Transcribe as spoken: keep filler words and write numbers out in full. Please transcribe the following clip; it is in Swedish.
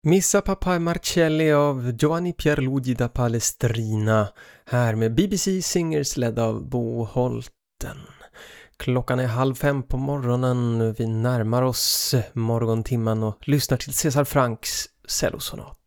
Missa Papà Marcelli av Giovanni Pierluigi da Palestrina, här med B B C Singers ledd av Bo Holten. Klockan är halv fem på morgonen, vi närmar oss morgontimman och lyssnar till César Franks cellosonat.